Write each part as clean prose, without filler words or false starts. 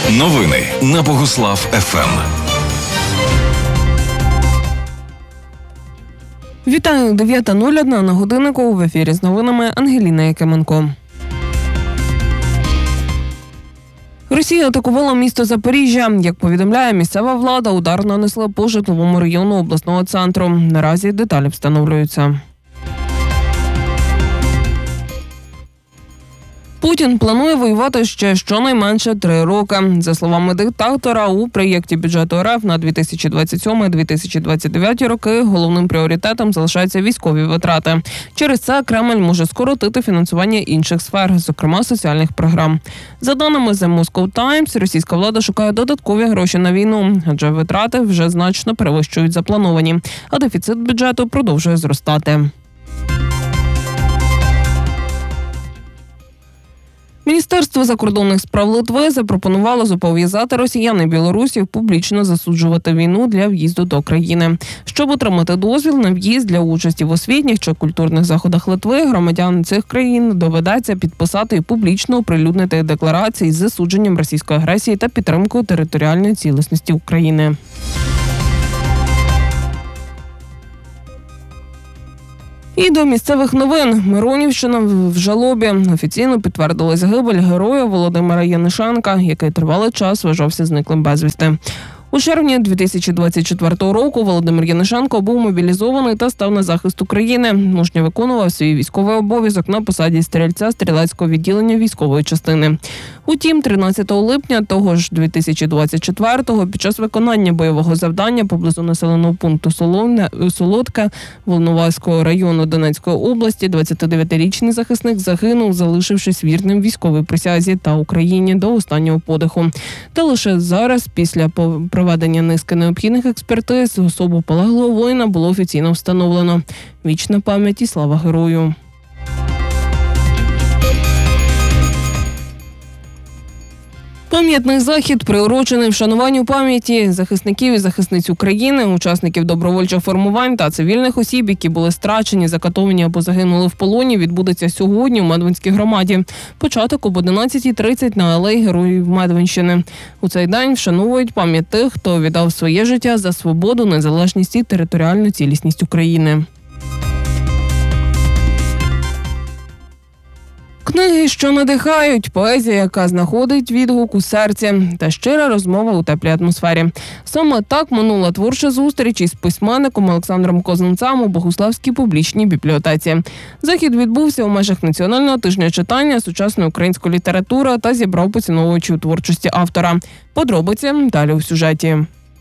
Новини на Богуслав ФМ. Вітаю, 9:01 на годиннику. В ефірі з новинами Ангеліна Якименко. Росія атакувала місто Запоріжжя. Як повідомляє місцева влада, удар нанесли по житловому району обласного центру. Наразі деталі встановлюються. Путін планує воювати ще щонайменше 3 роки. За словами диктатора, у проєкті бюджету РФ на 2027-2029 роки головним пріоритетом залишаються військові витрати. Через це Кремль може скоротити фінансування інших сфер, зокрема соціальних програм. За даними The Moscow Times, російська влада шукає додаткові гроші на війну, адже витрати вже значно перевищують заплановані, а дефіцит бюджету продовжує зростати. Міністерство закордонних справ Литви запропонувало зобов'язати росіян і білорусів публічно засуджувати війну для в'їзду до країни. Щоб отримати дозвіл на в'їзд для участі в освітніх чи культурних заходах Литви, громадян цих країн доведеться підписати і публічно оприлюднити декларації з засудженням російської агресії та підтримкою територіальної цілісності України. І до місцевих новин. Миронівщина в жалобі. Офіційно підтвердила загибель героя Володимира Янишенка, який тривалий час вважався зниклим безвісти. У червні 2024 року Володимир Янишенко був мобілізований та став на захист України. Мужньо виконував свій військовий обов'язок на посаді стрільця стрілецького відділення військової частини. Утім, 13 липня того ж 2024-го під час виконання бойового завдання поблизу населеного пункту Солодке Волноваського району Донецької області 29-річний захисник загинув, залишившись вірним військовій присязі та Україні до останнього подиху. Та лише зараз, після проведення низки необхідних експертиз, особу полеглого воїна було офіційно встановлено. Вічна пам'ять і слава герою. Пам'ятний захід приурочений вшануванню пам'яті захисників і захисниць України, учасників добровольчих формувань та цивільних осіб, які були страчені, закатовані або загинули в полоні, відбудеться сьогодні у Медвинській громаді. Початок об 11:30 на алеї Героїв Медвинщини. У цей день вшановують пам'ять тих, хто віддав своє життя за свободу, незалежність і територіальну цілісність України. Книги, що надихають, поезія, яка знаходить відгук у серці, та щира розмова у теплій атмосфері. Саме так минула творча зустріч із письменником Олександром Козинцем у Богуславській публічній бібліотеці. Захід відбувся у межах Національного тижня читання сучасної української літератури та зібрав поціновувачів творчості автора. Подробиці далі у сюжеті.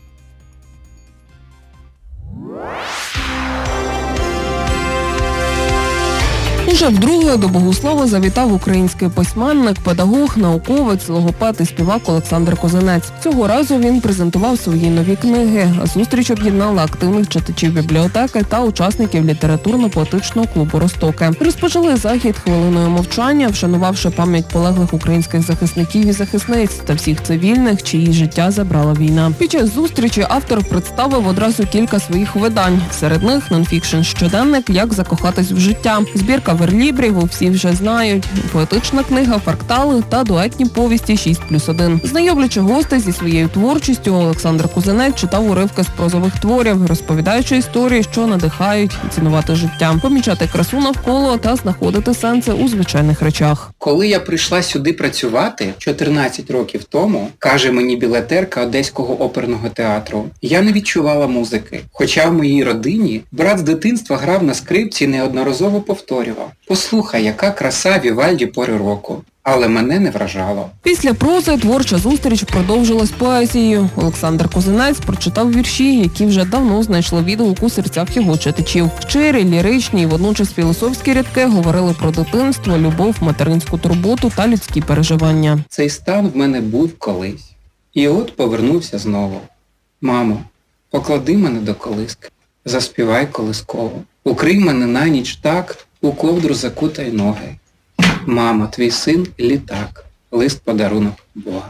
Уже вдруге до Богуслава завітав український письменник, педагог, науковець, логопед і співак Олександр Козинець. Цього разу він презентував свої нові книги, а зустріч об'єднала активних читачів бібліотеки та учасників літературно-поетичного клубу «Ростоки». Розпочали захід хвилиною мовчання, вшанувавши пам'ять полеглих українських захисників і захисниць та всіх цивільних, чиї життя забрала війна. Під час зустрічі автор представив одразу кілька своїх видань. Серед них нонфікшн щоденник «Як закохатись в життя», збірка верлібрів всі вже знають, поетична книга «Фрактали» та дуетні повісті «6+1». Знайомлячи гостей зі своєю творчістю, Олександр Козинець читав уривки з прозових творів, розповідаючи історії, що надихають цінувати життя, помічати красу навколо та знаходити сенси у звичайних речах. Коли я прийшла сюди працювати 14 років тому, каже мені білетерка Одеського оперного театру, я не відчувала музики. Хоча в моїй родині брат з дитинства грав на скрипці і неодноразово повторював: «Послухай, яка краса Вівальді пори року». Але мене не вражало. Після прози творча зустріч продовжилась поезією. Олександр Козинець прочитав вірші, які вже давно знайшли відгук у серцях його читачів. Щирі, ліричні і водночас філософські рядки говорили про дитинство, любов, материнську турботу та людські переживання. Цей стан в мене був колись. І от повернувся знову. Мамо, поклади мене до колиски, заспівай колисково. Укрий мене на ніч так, у ковдру закутай ноги. Мама, твій син – літак, лист-подарунок Бога.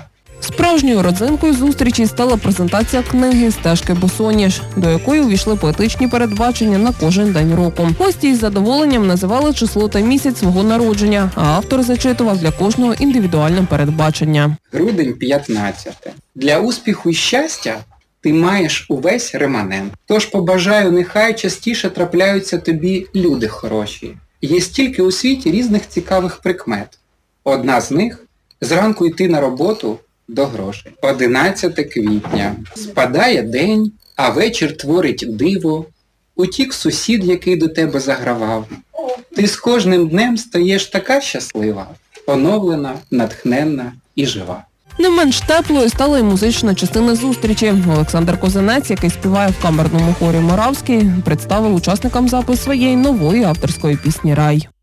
Справжньою родзинкою зустрічі стала презентація книги «Стежки босоніж», до якої увійшли поетичні передбачення на кожен день року. Гості із задоволенням називали число та місяць свого народження, а автор зачитував для кожного індивідуальне передбачення. Грудень 15. Для успіху і щастя ти маєш увесь реманент. Тож побажаю, нехай частіше трапляються тобі люди хороші. Є стільки у світі різних цікавих прикмет. Одна з них – зранку йти на роботу до грошей. 11 квітня. Спадає день, а вечір творить диво. Утік сусід, який до тебе загравав. Ти з кожним днем стаєш така щаслива, оновлена, натхненна і жива. Не менш теплою стала й музична частина зустрічі. Олександр Козинець, який співає в камерному хорі «Моравський», представив учасникам запис своєї нової авторської пісні «Рай».